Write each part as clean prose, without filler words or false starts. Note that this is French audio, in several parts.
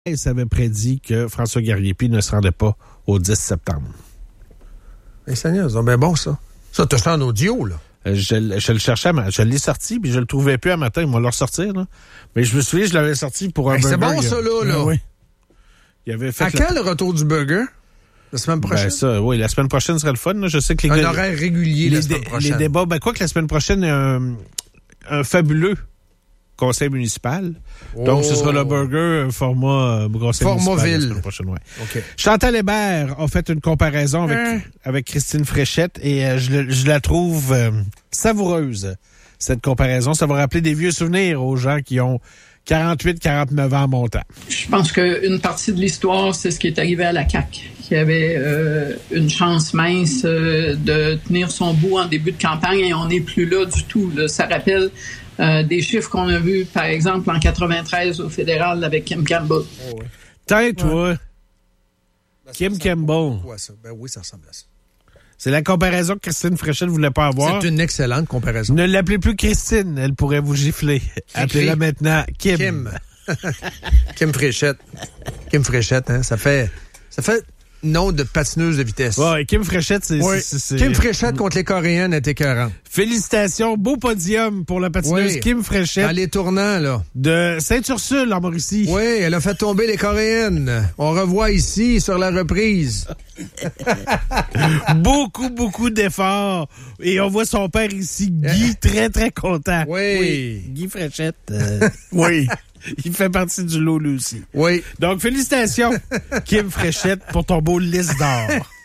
avait prédit que François Gariépy ne se rendait pas au 10 septembre. Mais Seigneur, c'est bien bon, ça. Ça, t'as ça en audio, là. Je le cherchais, je l'ai sorti, puis je le trouvais plus un matin. Ils m'ont le ressortir, là. Mais je me souviens, je l'avais sorti pour un burger. C'est bon, ça, là. Oui. Il avait fait quand le retour du burger? La semaine prochaine? Oui, la semaine prochaine serait le fun. Là. Je sais que un horaire régulier la semaine prochaine. Les débats, quoi que la semaine prochaine, il y a un fabuleux conseil municipal. Oh. Donc, ce sera le burger format conseil municipal ville. La semaine prochaine, ouais. Okay. Chantal Hébert a fait une comparaison avec Christine Fréchette et je la trouve savoureuse, cette comparaison. Ça va rappeler des vieux souvenirs aux gens qui ont 48-49 ans en montant. Je pense qu'une partie de l'histoire, c'est ce qui est arrivé à la CAQ, qui avait une chance mince de tenir son bout en début de campagne et on n'est plus là du tout. Là. Ça rappelle des chiffres qu'on a vus, par exemple, en 93 au fédéral avec Kim Campbell. Oh oui. Tais-toi. Kim Campbell. Quoi, ça? Ben oui, ça ressemble à ça. C'est la comparaison que Christine Fréchette ne voulait pas avoir. C'est une excellente comparaison. Ne l'appelez plus Christine, elle pourrait vous gifler. Appelez-la maintenant Kim. Kim Fréchette. Kim Fréchette, hein, ça fait nom de patineuse de vitesse. Ouais, Kim Fréchette, c'est... Kim Fréchette contre les Coréennes est écœurant. Félicitations, beau podium pour la patineuse Kim Fréchette. Dans les tournants, là. De Sainte-Ursule, en Mauricie. Oui, elle a fait tomber les Coréennes. On revoit ici, sur la reprise. Beaucoup d'efforts. Et on voit son père ici, Guy, très, très content. Oui. Guy Fréchette. Oui. Il fait partie du lot, lui aussi. Oui. Donc, félicitations, Kim Fréchette, pour ton beau liste d'or.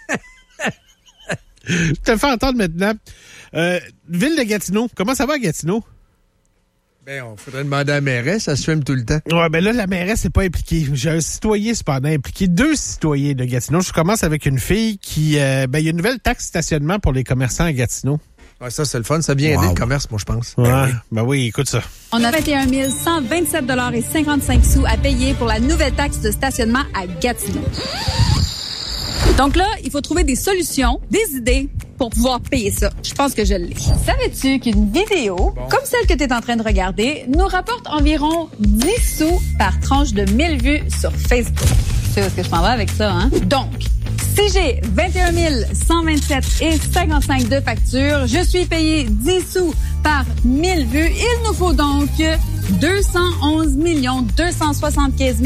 Je te fais entendre maintenant. Ville de Gatineau. Comment ça va à Gatineau? Ben, on faudrait demander à la mairesse, ça se filme tout le temps. Ouais, ben là, la mairesse n'est pas impliquée. J'ai un citoyen, cependant, impliqué. 2 citoyens de Gatineau. Je commence avec une fille qui... il y a une nouvelle taxe stationnement pour les commerçants à Gatineau. Ouais, ça, c'est le fun. Ça vient aider le commerce, moi, je pense. Ouais. Ben oui, écoute ça. On a 21 127,55 $ à payer pour la nouvelle taxe de stationnement à Gatineau. Donc là, il faut trouver des solutions, des idées pour pouvoir payer ça. Je pense que je l'ai. Savais-tu qu'une vidéo, comme celle que tu es en train de regarder, nous rapporte environ 10 sous par tranche de 1000 vues sur Facebook? Tu sais où est-ce que je m'en vais avec ça, hein? Donc, si j'ai 21 127,55 $ de facture, je suis payé 10 sous par 1000 vues. Il nous faut donc 211 275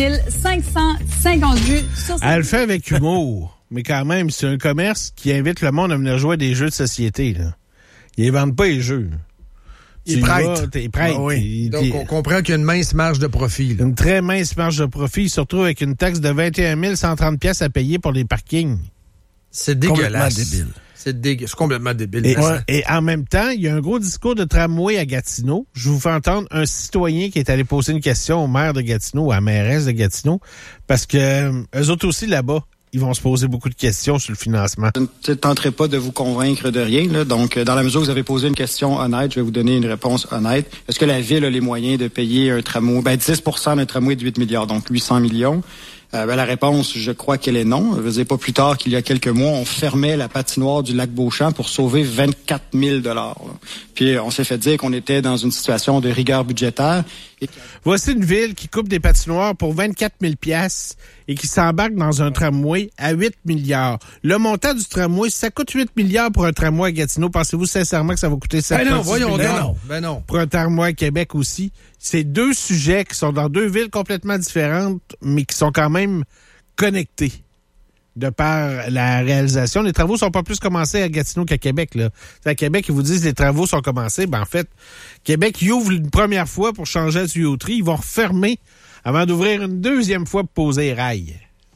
550 vues sur cette... Elle le fait avec humour, mais quand même, c'est un commerce qui invite le monde à venir jouer à des jeux de société. Là. Ils ne vendent pas les jeux. Ils prêtent. Ils prêtent. Ah oui. Donc, on comprend qu'il y a une mince marge de profit. Là. Une très mince marge de profit, surtout avec une taxe de 21 130 $ à payer pour les parkings. C'est dégueulasse. Débile. C'est complètement débile. Et en même temps, il y a un gros discours de tramway à Gatineau. Je vous fais entendre un citoyen qui est allé poser une question au maire de Gatineau, à la mairesse de Gatineau, parce que eux autres aussi, là-bas, ils vont se poser beaucoup de questions sur le financement. Je ne tenterai pas de vous convaincre de rien. Là. Donc, dans la mesure où vous avez posé une question honnête, je vais vous donner une réponse honnête. Est-ce que la Ville a les moyens de payer un tramway? 10 % d'un tramway de 8 milliards, donc 800 millions. La réponse, je crois qu'elle est non. Je veux dire, pas plus tard qu'il y a quelques mois, on fermait la patinoire du Lac-Beauchamp pour sauver 24 000 $. Puis on s'est fait dire qu'on était dans une situation de rigueur budgétaire. Voici une ville qui coupe des patinoires pour 24 000 $ et qui s'embarque dans un tramway à 8 milliards. Le montant du tramway, ça coûte 8 milliards pour un tramway à Gatineau. Pensez-vous sincèrement que ça va coûter 7 milliards? Voyons donc. Ben non. Pour un tramway à Québec aussi. C'est 2 sujets qui sont dans 2 villes complètement différentes, mais qui sont quand même connectés de par la réalisation. Les travaux sont pas plus commencés à Gatineau qu'à Québec. Là. À Québec, ils vous disent que les travaux sont commencés. Ben en fait, Québec, ils ouvrent une première fois pour changer la tuyauterie. Ils vont refermer avant d'ouvrir une deuxième fois pour poser les rails.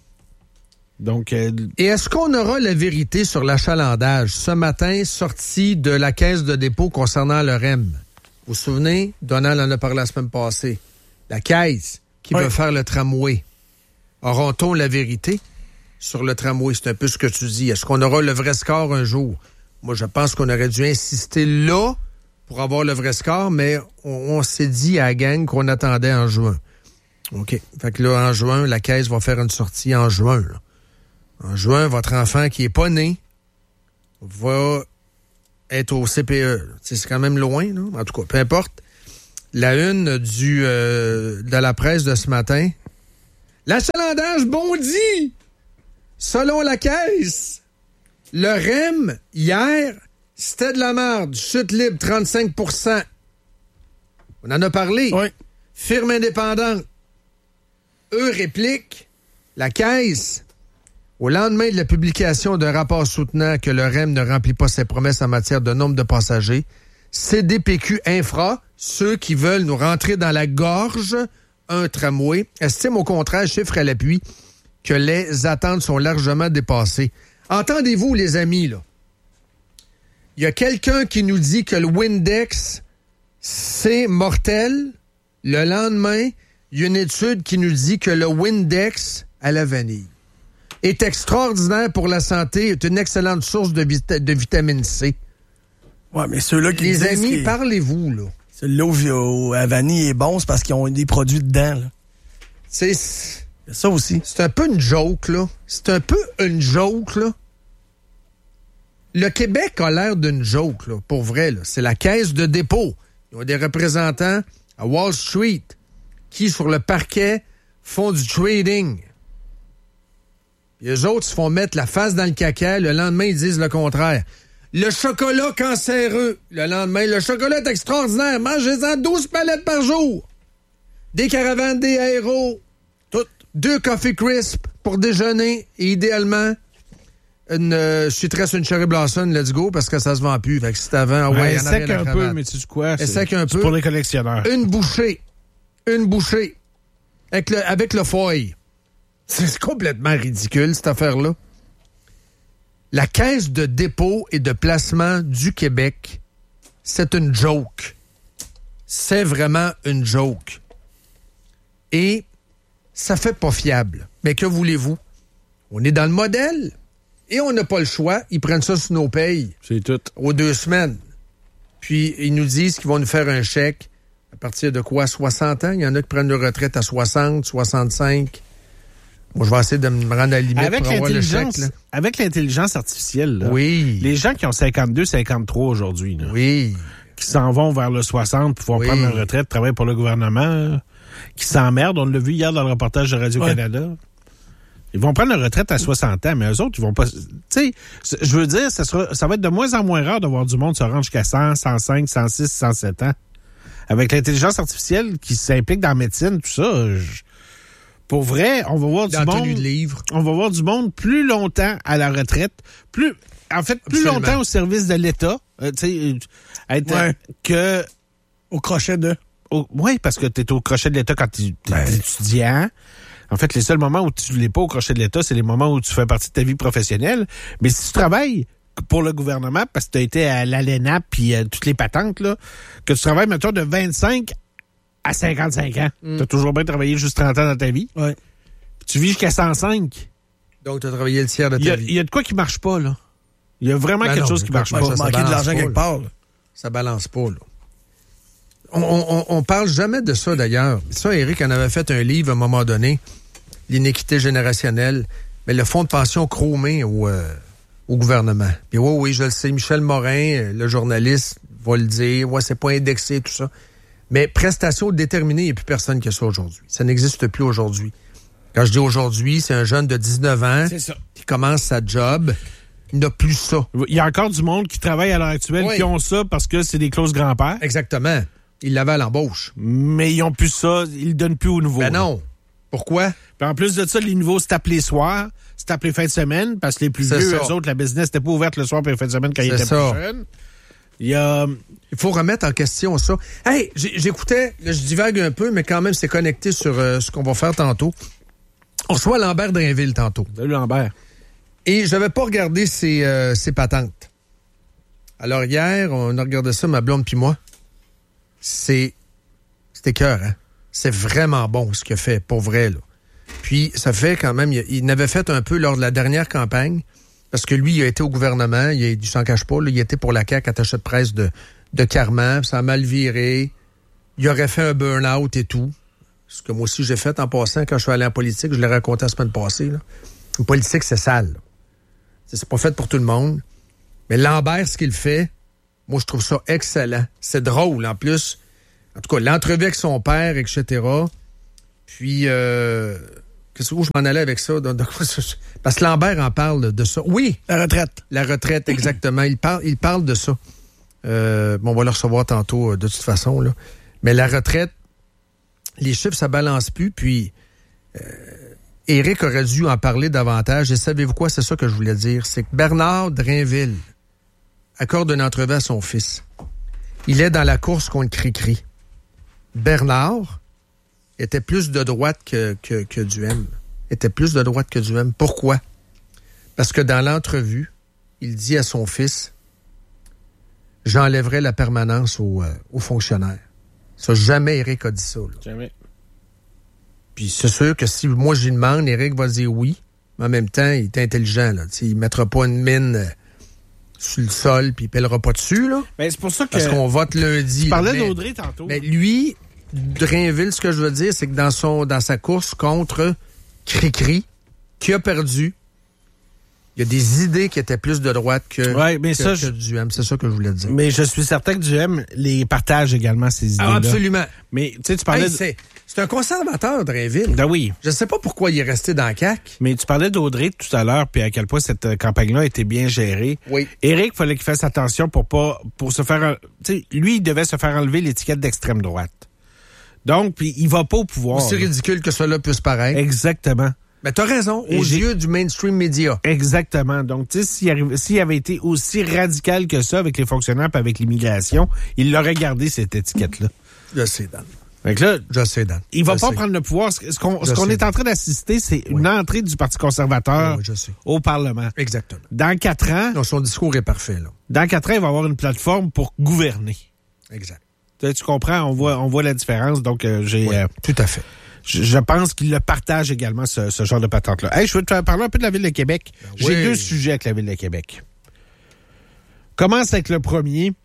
Donc, Et est-ce qu'on aura la vérité sur l'achalandage ce matin sorti de la caisse de dépôt concernant le REM? Vous vous souvenez? Donald en a parlé la semaine passée. La caisse qui veut faire le tramway. Auront-on la vérité sur le tramway? C'est un peu ce que tu dis. Est-ce qu'on aura le vrai score un jour? Moi, je pense qu'on aurait dû insister là pour avoir le vrai score, mais on s'est dit à la gang qu'on attendait en juin. OK. Fait que là, en juin, la caisse va faire une sortie en juin. Là. En juin, votre enfant qui est pas né va être au CPE. C'est quand même loin, là. En tout cas, peu importe. La une de la presse de ce matin, L'achalandage bondit. Selon la Caisse, le REM, hier, c'était de la merde. Chute libre, 35%. On en a parlé. Oui. Firme indépendante. Eux répliquent, la Caisse, au lendemain de la publication d'un rapport soutenant que le REM ne remplit pas ses promesses en matière de nombre de passagers, CDPQ Infra, ceux qui veulent nous rentrer dans la gorge, un tramway, estime au contraire, chiffre à l'appui, que les attentes sont largement dépassées. Entendez-vous, les amis, là? Il y a quelqu'un qui nous dit que le Windex, c'est mortel. Le lendemain, il y a une étude qui nous dit que le Windex à la vanille est extraordinaire pour la santé, est une excellente source de vitamine C. Ouais, mais ceux-là qui les disent amis, parlez-vous, là. Celui-là à vanille est bon, c'est parce qu'ils ont des produits dedans, là. C'est ça aussi. C'est un peu une joke, là. C'est un peu une joke, là. Le Québec a l'air d'une joke, là, pour vrai, là. C'est la Caisse de dépôt. Ils ont des représentants à Wall Street qui, sur le parquet, font du trading. Puis eux autres se font mettre la face dans le caca. Le lendemain, ils disent le contraire. Le chocolat cancéreux. Le lendemain, le chocolat est extraordinaire. Mangez-en 12 palettes par jour. Des caravanes, des aéros. 2 Coffee Crisp pour déjeuner. Et idéalement, une Citrus, une Cherry Blossom, let's go, parce que ça se vend plus. Fait que c'est avant, ouais, sec un peu, mais tu sais quoi? Sec un peu. Pour les collectionneurs. Une bouchée. Avec le foil. C'est complètement ridicule, cette affaire-là. La Caisse de dépôt et de placement du Québec, c'est une joke. C'est vraiment une joke. Et ça fait pas fiable. Mais que voulez-vous? On est dans le modèle et on n'a pas le choix. Ils prennent ça sur nos payes. C'est tout. Aux 2 semaines. Puis ils nous disent qu'ils vont nous faire un chèque à partir de quoi? 60 ans? Il y en a qui prennent leur retraite à 60, 65. Moi, je vais essayer de me rendre à la limite pour avoir le chèque. Là. Avec l'intelligence artificielle, là, oui. Les gens qui ont 52, 53 aujourd'hui, là, oui. qui s'en vont vers le 60 pour pouvoir prendre leur retraite, travailler pour le gouvernement, qui s'emmerdent, on l'a vu hier dans le reportage de Radio-Canada. Ils vont prendre leur retraite à 60 ans, mais eux autres, ils vont pas... Tu sais, je veux dire, ça va être de moins en moins rare de voir du monde se rendre jusqu'à 100, 105, 106, 107 ans. Avec l'intelligence artificielle qui s'implique dans la médecine, tout ça... Pour vrai, on va voir du monde. On va voir du monde plus longtemps à la retraite, plus longtemps au service de l'État, que au crochet de. Oui, parce que tu es au crochet de l'État quand tu es étudiant. En fait, les seuls moments où tu l'es pas au crochet de l'État, c'est les moments où tu fais partie de ta vie professionnelle. Mais si tu travailles pour le gouvernement, parce que tu as été à l'ALENA puis toutes les patentes là, que tu travailles maintenant de 25 à 55 ans. T'as toujours bien travaillé juste 30 ans dans ta vie. Ouais. Tu vis jusqu'à 105. Donc, t'as travaillé le tiers de ta vie. Il y a de quoi qui marche pas, là. Il y a vraiment quelque chose qui marche pas. Ça manquer de l'argent quelque part, là. Ça balance pas, là. On parle jamais de ça, d'ailleurs. Ça, Éric en avait fait un livre à un moment donné, L'inéquité générationnelle, mais le fonds de pension chromé au gouvernement. Puis oui, je le sais, Michel Morin, le journaliste, va le dire. Ouais, c'est pas indexé, tout ça. Mais prestations déterminées, il n'y a plus personne qui a ça aujourd'hui. Ça n'existe plus aujourd'hui. Quand je dis aujourd'hui, c'est un jeune de 19 ans qui commence sa job. Il n'a plus ça. Il y a encore du monde qui travaille à l'heure actuelle qui ont ça parce que c'est des clauses grand-père. Exactement. Ils l'avaient à l'embauche. Mais ils n'ont plus ça. Ils le donnent plus aux nouveaux. Ben non. Pourquoi? Puis en plus de ça, les nouveaux, c'est appelé soir, c'est appelé fin de semaine parce que les plus vieux, eux autres, la business n'était pas ouverte le soir et fin de semaine quand ils étaient plus jeunes. Il faut remettre en question ça. Hey, j'écoutais, là, je divague un peu, mais quand même, c'est connecté sur ce qu'on va faire tantôt. On reçoit Lambert Drainville tantôt. Salut Lambert. Et j'avais pas regardé ses patentes. Alors hier, on a regardé ça, ma blonde puis moi. C'était cœur, hein? C'est vraiment bon ce qu'il a fait, pour vrai, là. Puis ça fait quand même, il n'avait fait un peu lors de la dernière campagne. Parce que lui, il a été au gouvernement, il s'en cache pas, là, il était pour la CAQ attaché de presse de Carman, ça a mal viré, il aurait fait un burn-out et tout. Ce que moi aussi j'ai fait en passant quand je suis allé en politique, je l'ai raconté la semaine passée. Là. Une politique, c'est sale. Là. C'est pas fait pour tout le monde. Mais Lambert, ce qu'il fait, moi je trouve ça excellent. C'est drôle en plus. En tout cas, l'entrevue avec son père, etc. Puis Qu'est-ce que je m'en allais avec ça? Parce que Lambert en parle de ça. Oui. La retraite. La retraite, exactement. Il parle de ça. On va le recevoir tantôt, de toute façon, là. Mais la retraite, les chiffres, ça balance plus. Puis, Éric aurait dû en parler davantage. Et savez-vous quoi? C'est ça que je voulais dire. C'est que Bernard Drainville accorde une entrevue à son fils. Il est dans la course contre Cricri. Bernard était plus de droite que Duhem. Était plus de droite que Duhem. Pourquoi? Parce que dans l'entrevue, il dit à son fils, j'enlèverai la permanence aux fonctionnaires. Ça, jamais Éric a dit ça. Là. Jamais. Puis c'est sûr que si moi je lui demande, Éric va dire oui, mais en même temps, il est intelligent. Là. Il ne mettra pas une mine sur le sol puis il ne pèlera pas dessus. Là. Ben, c'est pour ça que... Parce qu'on vote lundi. Tu parlais d'Audrey tantôt. Mais lui, Drainville, ce que je veux dire, c'est que dans sa course contre Cricri, qui a perdu, il y a des idées qui étaient plus de droite que Duhem. C'est ça que je voulais dire. Mais je suis certain que Duhem les partage également, ces idées-là. Ah, absolument. Mais tu sais, tu parlais... C'est un conservateur, Drainville. Ben oui. Je ne sais pas pourquoi il est resté dans le CAQ. Mais tu parlais d'Audrey tout à l'heure, puis à quel point cette campagne-là a été bien gérée. Oui. Éric, il fallait qu'il fasse attention pour se faire... Tu sais, lui, il devait se faire enlever l'étiquette d'extrême droite. Donc, puis il va pas au pouvoir. C'est ridicule que cela puisse paraître. Exactement. Mais t'as raison, aux yeux du mainstream média. Exactement. Donc, tu sais, s'il avait été aussi radical que ça avec les fonctionnaires et avec l'immigration, il l'aurait gardé, cette étiquette-là. Je sais, Dan. Donc là, il va pas prendre le pouvoir. Ce qu'on est en train d'assister, c'est une entrée du Parti conservateur au Parlement. Exactement. Dans 4 ans... Non, son discours est parfait, là. Dans 4 ans, il va avoir une plateforme pour gouverner. Exact. Tu comprends? On voit la différence. Donc, tout à fait. Je pense qu'il le partage également, ce genre de patente-là. Hey, je veux te faire parler un peu de la Ville de Québec. J'ai 2 sujets avec la Ville de Québec. Commence avec le premier.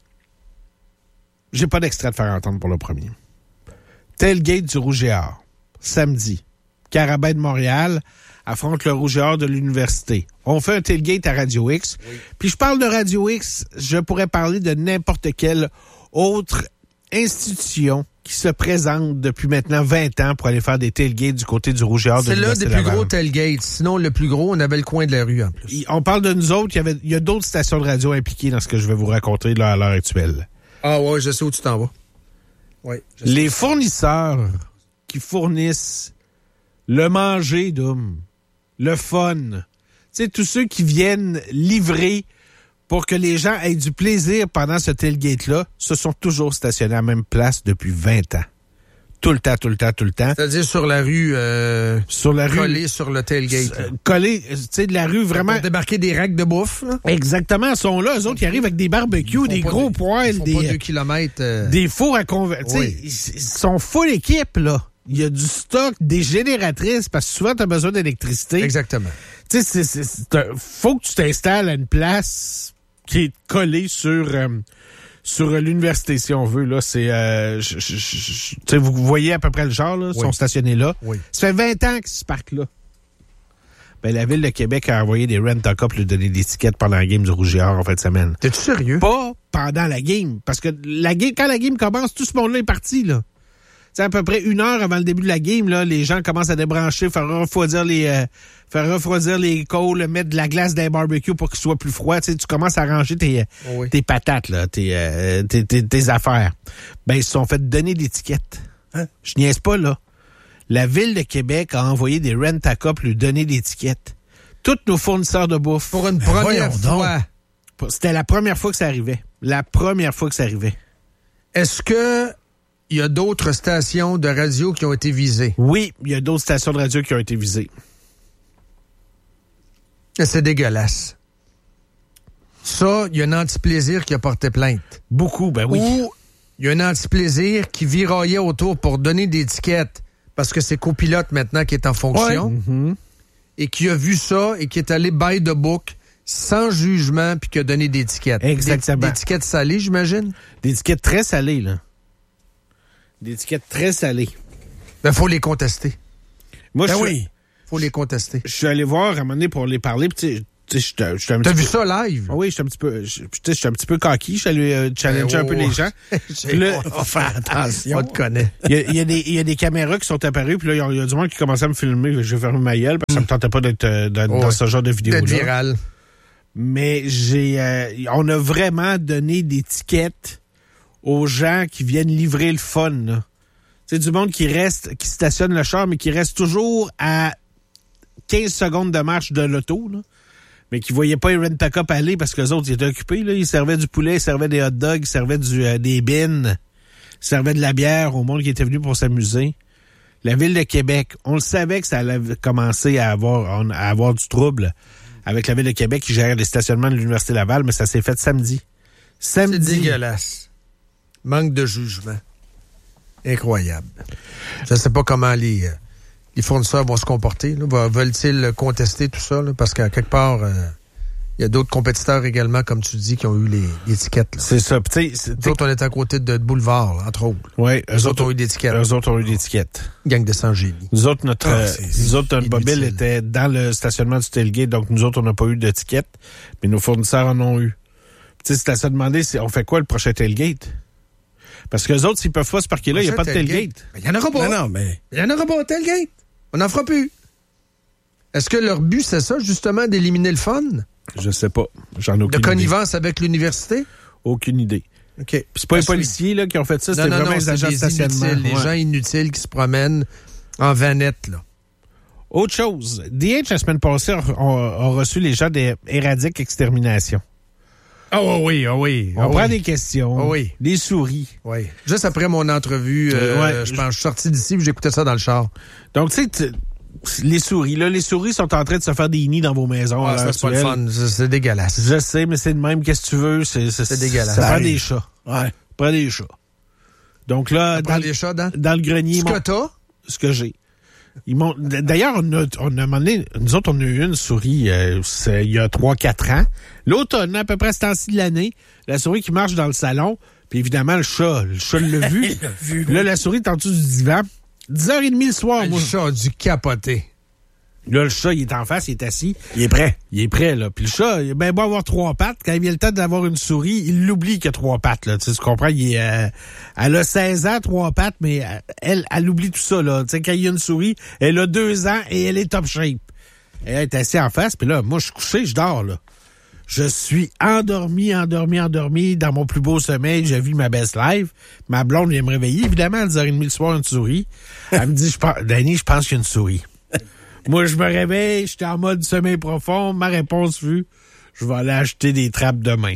J'ai pas d'extrait de faire entendre pour le premier. Tailgate du Rouge et Or. Samedi. Carabin de Montréal affronte le Rouge et Or de l'Université. On fait un tailgate à Radio X. Oui. Puis je parle de Radio X, je pourrais parler de n'importe quelle autre institution qui se présente depuis maintenant 20 ans pour aller faire des tailgates du côté du Rouge et Or de l'Université. C'est l'un des plus gros tailgates. Sinon, le plus gros, on avait le coin de la rue en plus. On parle de nous autres. Il y a d'autres stations de radio impliquées dans ce que je vais vous raconter là, à l'heure actuelle. Ah ouais, je sais où tu t'en vas. Oui, les fournisseurs qui fournissent le manger, le fun, tu sais, tous ceux qui viennent livrer pour que les gens aient du plaisir pendant ce tailgate-là, se sont toujours stationnés à la même place depuis 20 ans. Tout le temps. C'est-à-dire sur la rue... collé sur le tailgate. Collé, tu sais, de la rue vraiment... Pour débarquer des racks de bouffe. Là. Exactement, ils sont là. Eux autres, ils arrivent avec des barbecues, des gros poêles, des... 2 kilomètres. Des fours à convertir. Oui. Ils sont full équipe, là. Il y a du stock, des génératrices, parce que souvent, tu as besoin d'électricité. Exactement. Tu sais, faut que tu t'installes à une place qui est collée sur l'université, si on veut. Là, c'est, vous voyez à peu près le genre, là, sont stationnés là. Oui. Ça fait 20 ans que ce parc-là. Ben, la Ville de Québec a envoyé des rent-a-car pour lui donner des tickets pendant la game du Rouge et Or en fin de semaine. T'es-tu sérieux? Pas pendant la game. Parce que quand la game commence, tout ce monde-là est parti, là. C'est à peu près 1 heure avant le début de la game, là, les gens commencent à débrancher, faire refroidir les côles, mettre de la glace dans les barbecues pour qu'ils soient plus froids. Tu sais, tu commences à ranger tes patates, là, tes affaires. Ben, ils se sont fait donner l'étiquette. Hein? Je niaise pas, là. La Ville de Québec a envoyé des rent-a-car pour lui donner l'étiquette. Tous nos fournisseurs de bouffe. Pour une première fois. C'était la première fois que ça arrivait. Est-ce que il y a d'autres stations de radio qui ont été visées? Oui, il y a d'autres stations de radio qui ont été visées. C'est dégueulasse. Ça, il y a un anti-plaisir qui a porté plainte. Beaucoup, ben oui. Ou il y a un anti-plaisir qui viraillait autour pour donner des étiquettes parce que c'est copilote maintenant qui est en fonction. Ouais. Mm-hmm. Et qui a vu ça et qui est allé by the book sans jugement puis qui a donné des étiquettes. Exactement. Des étiquettes salées, j'imagine? Des étiquettes très salées, là. Des étiquettes très salées. Ben, faut les contester. Moi, faut les contester. Je suis allé voir à un moment donné pour les parler. Tu T'as vu ça live? Oui, j'étais un petit peu cocky. Je suis allé challenger un peu les gens. Là, on va faire attention. On te connaît. Il y a des caméras qui sont apparues, puis là, il y a du monde qui commençait à me filmer. J'ai fermé ma gueule, parce que ça me tentait pas d'être dans ce genre de vidéo-là. D'être viral. Mais on a vraiment donné des tickets aux gens qui viennent livrer le fun, là. C'est du monde qui stationne le char, mais qui reste toujours à 15 secondes de marche de l'auto, là. Mais qui voyaient pas les rent-a-cup aller parce que les autres, ils étaient occupés, là. Ils servaient du poulet, ils servaient des hot dogs, ils servaient des bines, ils servaient de la bière au monde qui était venu pour s'amuser. La Ville de Québec, on le savait que ça allait commencer à avoir du trouble avec la Ville de Québec qui gérait les stationnements de l'Université Laval, mais ça s'est fait samedi. C'est dégueulasse. Manque de jugement. Incroyable. Je ne sais pas comment les fournisseurs vont se comporter. Là. Veulent-ils contester tout ça? Là? Parce qu'à quelque part, il y a d'autres compétiteurs également, comme tu dis, qui ont eu les étiquettes. Là. C'est ça. Nous autres, on était à côté de Boulevard, là, entre autres. Oui, eux autres ont eu des étiquettes. Eux autres ont eu des étiquettes. Gang de sans-génie. Nous autres, notre mobile était dans le stationnement du tailgate, donc nous autres, on n'a pas eu d'étiquette, mais nos fournisseurs en ont eu. Tu sais, si t'as ça demandé, on fait quoi le prochain tailgate? Parce que les autres, s'ils peuvent pas se parquer là, il n'y a pas de tailgate. Il n'y en aura pas. Il n'y en aura pas, tailgate. On n'en fera plus. Est-ce que leur but, c'est ça, justement, d'éliminer le fun? Je sais pas. J'en ai aucune idée. De connivence avec l'université? Aucune idée. OK. Puis c'est pas les policiers là, qui ont fait ça, c'était vraiment les agents de stationnement. Les gens inutiles qui se promènent en vanette, là. Autre chose. DH, la semaine passée, a reçu les gens des Éradique Extermination. Oh oui. On prend des questions. Oh oui. Des souris. Oui. Juste après mon entrevue, je pense, je suis sorti d'ici et j'écoutais ça dans le char. Donc, tu sais, les souris sont en train de se faire des nids dans vos maisons. Ça, c'est pas le fun. C'est dégueulasse. Je sais, mais c'est de même. Qu'est-ce que tu veux? C'est dégueulasse. Ça prend des chats. Ouais. Prends des chats. Donc là, dans des chats, dans le grenier. Ce que t'as? Ce que j'ai. D'ailleurs, on a demandé, nous autres, on a eu une souris il y a 3-4 ans. L'automne, à peu près à ce temps-ci de l'année, la souris qui marche dans le salon, puis évidemment, le chat l'a vu. Il l'a vu. Là, la souris est en dessous du divan. 10h30 le soir, Le chat a dû capoter. Là, le chat, il est en face, il est assis. Il est prêt. Il est prêt, là. Puis le chat, il a bien beau avoir 3 pattes. Quand il vient le temps d'avoir une souris, il l'oublie qu'il a 3 pattes, là. Tu comprends? Elle a 16 ans, 3 pattes, mais elle oublie tout ça, là. Tu sais, quand il y a une souris, elle a 2 ans et elle est top shape. Elle est assise en face, puis là, moi, je suis couché, je dors, là. Je suis endormi dans mon plus beau sommeil. J'ai vu ma best life. Ma blonde vient me réveiller. Évidemment, à 10h30 le soir, une souris. Elle me dit, Danny, je pense qu'il y a une souris. Moi, je me réveille, j'étais en mode sommeil profond. Ma réponse fut, je vais aller acheter des trappes demain.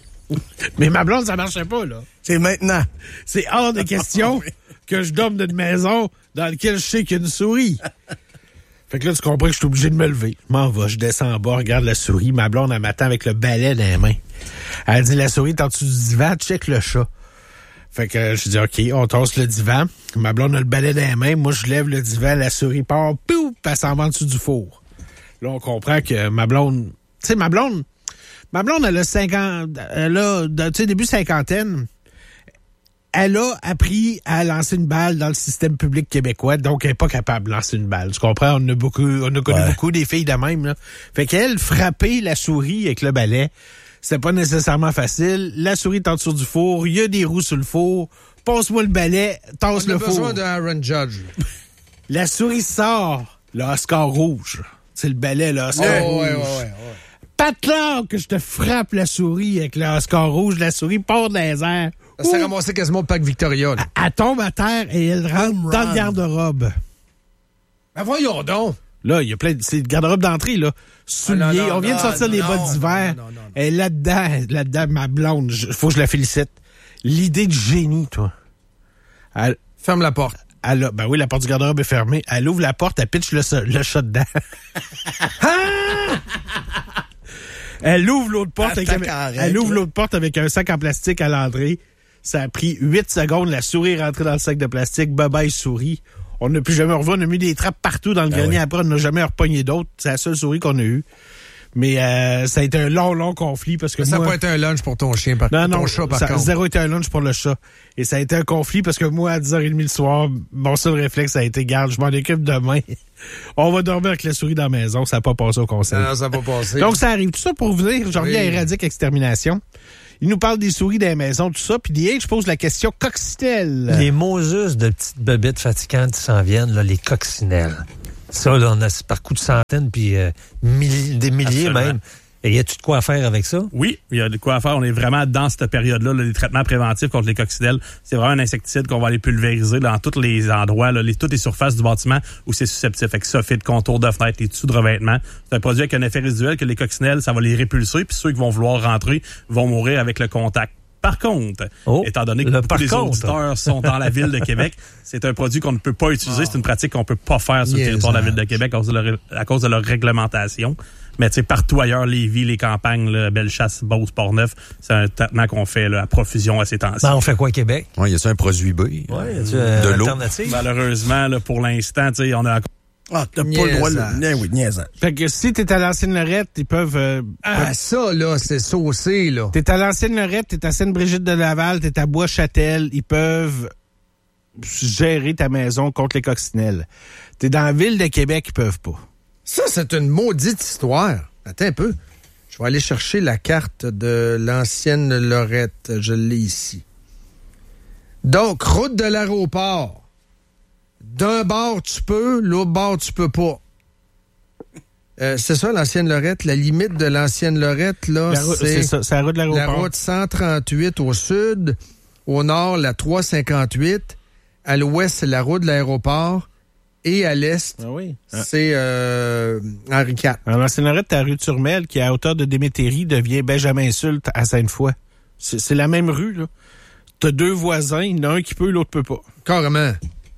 Mais ma blonde, ça marchait pas, là. C'est maintenant. C'est hors de question que je dorme dans une maison dans laquelle je sais qu'il y a une souris. Fait que là, tu comprends que je suis obligé de me lever. Je m'en vais, je descends en bas, regarde la souris. Ma blonde, elle m'attend avec le balai dans les mains. Elle dit, la souris est en dessous du divan, check le chat. Fait que je dis, OK, on tasse le divan. Ma blonde a le balai dans les mains. Moi, je lève le divan, la souris part, pouf, elle s'en va en dessous du four. Là, on comprend que ma blonde... Tu sais, ma blonde, elle a 50... Elle a, tu sais, début cinquantaine. Elle a appris à lancer une balle dans le système public québécois, donc elle n'est pas capable de lancer une balle. Tu comprends? On a connu beaucoup des filles de même, là. Fait qu'elle, frapper la souris avec le balai, c'est pas nécessairement facile. La souris est en dessous du four, il y a des roues sur le four, passe-moi le balai, tasse le four. On a besoin d'Aaron Judge. La souris sort, le Oscar rouge. C'est le balai, le Oscar rouge. Ouais. Patelard que je te frappe la souris avec le Oscar rouge, la souris part dans les airs. Ça s'est ramassé quasiment au Parc Victoria. Là. Elle tombe à terre et elle rentre dans le garde-robe. Ben voyons donc. Là, il y a plein de... C'est le garde-robe d'entrée, là. Souliers. On vient de sortir les bottes d'hiver. Et là-dedans, ma blonde, faut que je la félicite. L'idée de génie, toi. Ferme la porte. Ben oui, la porte du garde-robe est fermée. Elle ouvre la porte, elle pitche le chat dedans. Elle ouvre l'autre porte avec un sac en plastique à l'entrée. Ça a pris 8 secondes. La souris est rentrée dans le sac de plastique. Bye-bye, souris. On n'a plus jamais revu. On a mis des trappes partout dans le grenier. Après, on n'a jamais repogné d'autres. C'est la seule souris qu'on a eue. Mais ça a été un long conflit parce que ça moi... n'a pas été un lunch pour ton chien, par Non, ton chat, par contre. Zéro été un lunch pour le chat. Et ça a été un conflit parce que moi, à 10h30 le soir, mon seul réflexe a été, garde, je m'en occupe demain. On va dormir avec la souris dans la maison. Ça n'a pas passé au conseil. Non, ça n'a pas passé. Donc, ça arrive. Tout ça pour venir, je reviens à Éradique Extermination. Il nous parle des souris dans la maison, tout ça. Puis je pose la question coccinelle. Les Moses de petites bébêtes fatigantes qui s'en viennent, là, les coccinelles. Ça, là, on a par coups de centaines, puis des milliers Absolument. même. Et y a-tu de quoi faire avec ça? Oui, il y a de quoi faire. On est vraiment dans cette période-là, là, les traitements préventifs contre les coccinelles. C'est vraiment un insecticide qu'on va aller pulvériser dans tous les endroits, là, toutes les surfaces du bâtiment où c'est susceptible. Fait que ça fait de contours de fenêtres, les dessous de revêtements. C'est un produit avec un effet résiduel que les coccinelles, ça va les répulser, puis ceux qui vont vouloir rentrer vont mourir avec le contact. Par contre, étant donné que beaucoup des auditeurs sont dans la ville de Québec, c'est un produit qu'on ne peut pas utiliser. C'est une pratique qu'on ne peut pas faire sur le territoire de la ville de Québec à cause de leur réglementation. Mais tu sais, partout ailleurs, Lévis, les campagnes, là, Bellechasse, Beauce, Portneuf, c'est un traitement qu'on fait là, à profusion à ces temps-ci. Ben, on fait quoi à Québec? Ouais, y a-tu un produit B? Ouais, de l'eau? Malheureusement, là, pour l'instant, tu sais, on a... Ah, t'as pas le droit de... Oui, niaisage. Fait que si t'es à l'ancienne Lorette, ils peuvent... ça, là, c'est saucé, là. T'es à l'ancienne Lorette, t'es à Sainte-Brigitte de Laval, t'es à Bois-Châtel, ils peuvent gérer ta maison contre les coccinelles. T'es dans la ville de Québec, ils peuvent pas. Ça, c'est une maudite histoire. Attends un peu. Je vais aller chercher la carte de l'ancienne Lorette. Je l'ai ici. Donc, route de l'aéroport. D'un bord, tu peux, l'autre bord, tu peux pas. C'est ça, l'ancienne Lorette. La limite de l'ancienne Lorette, là, c'est la route de l'aéroport. La route 138 au sud. Au nord, la 358. À l'ouest, c'est la route de l'aéroport. Et à l'est, c'est Henri IV. Alors, l'ancienne Lorette, t'as la rue Turmel, qui, à hauteur de Démétérie, devient Benjamin-Insulte à Sainte-Foy. C'est la même rue, là. T'as deux voisins, il y en a un qui peut, l'autre peut pas. Carrément.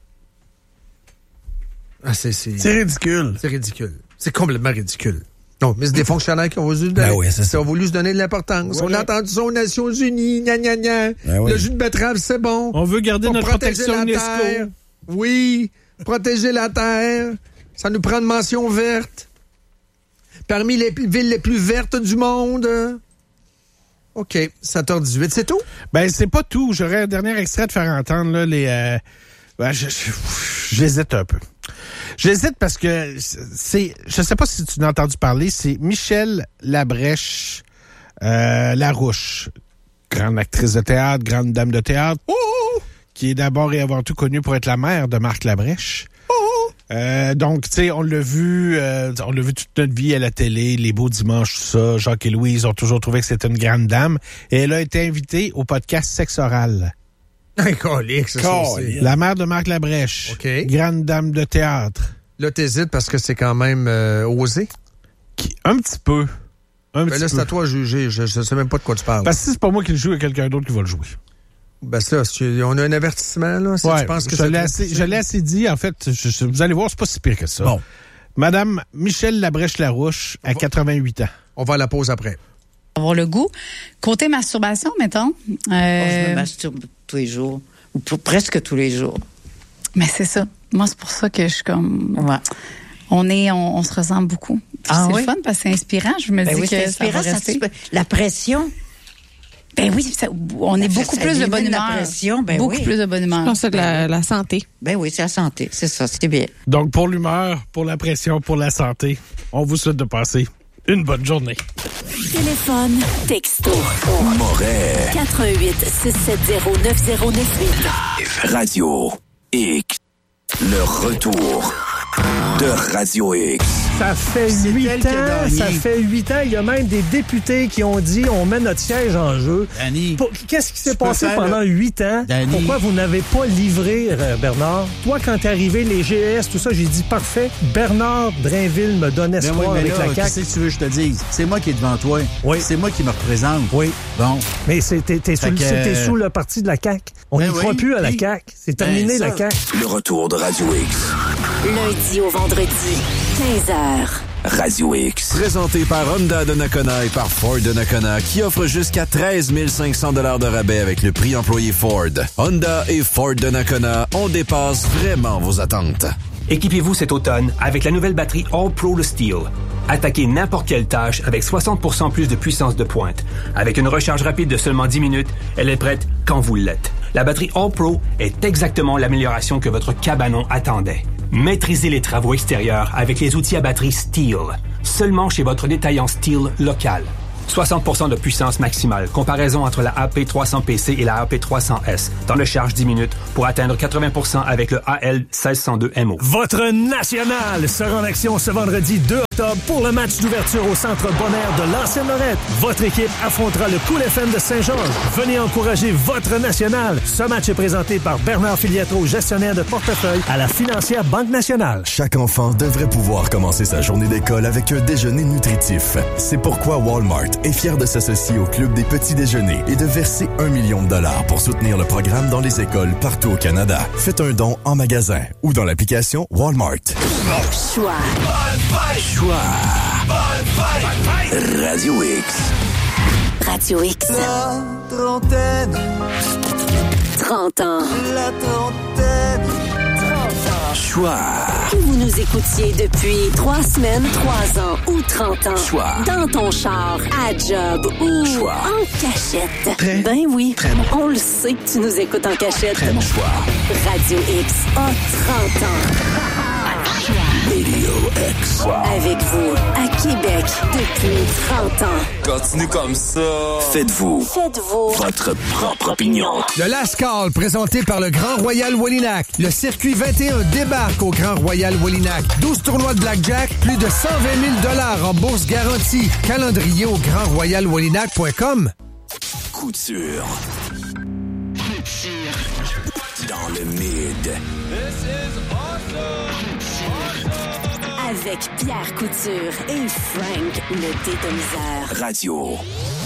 Ah, c'est ridicule. C'est ridicule. C'est complètement ridicule. Non, mais c'est des fonctionnaires qui ont voulu se donner de l'importance. Voilà. On a entendu ça aux Nations Unies, gna gna gna. Le jus de betterave, c'est bon. On veut garder notre protection UNESCO. Terre. Oui, protéger la terre. Ça nous prend une mention verte. Parmi les villes les plus vertes du monde. OK, 7h18, c'est tout? Ben, c'est pas tout. J'aurais un dernier extrait de faire entendre, là, les... j'hésite un peu. J'hésite parce que c'est... Je sais pas si tu en as entendu parler, c'est Michel Labrèche Larouche. Grande actrice de théâtre, grande dame de théâtre, qui est d'abord et avant tout connue pour être la mère de Marc Labrèche. Donc, tu sais, on l'a vu toute notre vie à la télé, les beaux dimanches, tout ça. Jacques et Louise ont toujours trouvé que c'était une grande dame. Et elle a été invitée au podcast Sexe Oral. La mère de Marc Labrèche. Okay. Grande dame de théâtre. Là, t'hésites parce que c'est quand même osé? Un petit peu. Là, c'est à toi à juger. Je sais même pas de quoi tu parles. Parce que si c'est pas moi qui le joue, il y a quelqu'un d'autre qui va le jouer. Ben ça, on a un avertissement, là. Si tu penses que je l'ai assez dit. En fait, vous allez voir, c'est pas si pire que ça. Bon. Madame Michel Labrèche-Larouche, à 88 ans. On va à la pause après. Avoir le goût. Côté masturbation, mettons. Je me masturbe tous les jours. Ou presque tous les jours. Mais c'est ça. Moi, c'est pour ça que je suis comme... Ouais. On se ressemble beaucoup. C'est le fun parce que c'est inspirant. Je me dis que c'est inspirant, ça va rester. La pression... Ben oui, on est beaucoup plus de bonne humeur. Beaucoup plus de bonne humeur. Je pense que c'est la santé. Ben oui, c'est la santé. C'est ça, c'est bien. Donc, pour l'humeur, pour la pression, pour la santé, on vous souhaite de passer une bonne journée. Téléphone, texto. Moret. 88-670-9098. Radio X. Le retour de Radio X. Ça fait 8 ans, il y a même des députés qui ont dit on met notre siège en jeu. Danny, qu'est-ce qui s'est passé pendant 8 ans? Danny. Pourquoi vous n'avez pas livré, Bernard? Toi, quand t'es arrivé, les GES, tout ça, j'ai dit parfait. Bernard Drainville me donne espoir avec la CAQ. Qu'est-ce que tu veux que je te dise? C'est moi qui est devant toi. Oui. C'est moi qui me représente. Oui. Bon. Mais t'es sous le parti de la CAQ. On n'y croit plus à la CAQ. C'est terminé, la CAQ. Le retour de Radio X. Lundi au vendredi, 15h. Radio X. Présenté par Honda de Nakona et par Ford de Nakona, qui offre jusqu'à 13 500 $ de rabais avec le prix employé Ford. Honda et Ford de Nakona, on dépasse vraiment vos attentes. Équipez-vous cet automne avec la nouvelle batterie All Pro Le Steel. Attaquez n'importe quelle tâche avec 60% plus de puissance de pointe. Avec une recharge rapide de seulement 10 minutes, elle est prête quand vous l'êtes. La batterie All-Pro est exactement l'amélioration que votre cabanon attendait. Maîtrisez les travaux extérieurs avec les outils à batterie Steel. Seulement chez votre détaillant Steel local. 60% de puissance maximale. Comparaison entre la AP300PC et la AP300S. Temps de charge 10 minutes pour atteindre 80% avec le AL1602MO. Votre national sera en action ce vendredi 2 octobre pour le match d'ouverture au Centre Bonaire de l'Ancienne-Lorette. Votre équipe affrontera le Cool FM de Saint-Georges. Venez encourager votre national. Ce match est présenté par Bernard Filiatro, gestionnaire de portefeuille à la Financière Banque Nationale. Chaque enfant devrait pouvoir commencer sa journée d'école avec un déjeuner nutritif. C'est pourquoi Walmart est fier de s'associer au Club des petits déjeuners et de verser $1 million pour soutenir le programme dans les écoles partout au Canada. Faites un don en magasin ou dans l'application Walmart. Choix. Radio X. Radio X. La trentaine. 30 ans. La trentaine. 30 ans. Choix. Que vous nous écoutiez depuis 3 semaines, 3 ans ou 30 ans. Choix. Dans ton char, à job ou Choix. en cachette. Très, ben oui. très bon. On le sait que tu nous écoutes en cachette. Très bon choix. Radio X a 30 ans. Radio X. Avec vous, à Québec, depuis 30 ans. Continue comme ça. Faites-vous votre propre opinion. Le Lascaux, présenté par le Grand Royal Wallinac. Le circuit 21 débarque au Grand Royal Wallinac. 12 tournois de blackjack, plus de 120 000 en bourse garantie. Calendrier au grandroyalwallinac.com. Couture. Dans le mid. Avec Pierre Couture et Frank le Dédomiseur. Radio.